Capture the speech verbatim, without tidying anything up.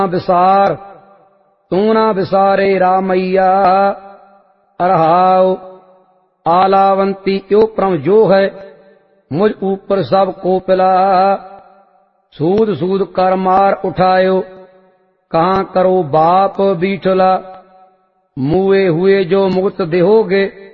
विसार तू ना विसारे रामैया। रहाओ आलावंती यो परम जो है मुझ ऊपर सब कोपिला। सूद सूद कर मार उठायो कहाँ करो बाप बीठला। मुए हुए जो मुक्त देहोगे